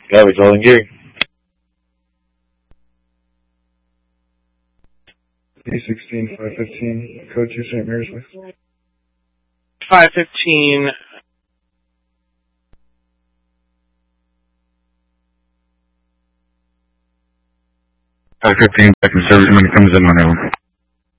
Copy, calling Gary. A16 515, code 2 St. Mary's, please. 515. Back in service when it comes in on that one.